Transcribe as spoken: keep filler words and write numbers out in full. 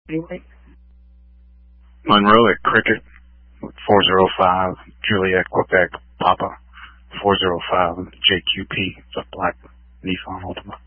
Anyway. Monroe at Cricket, four zero five, Juliet, Quebec, Papa, four zero five, J Q P, the Black Nissan Altima.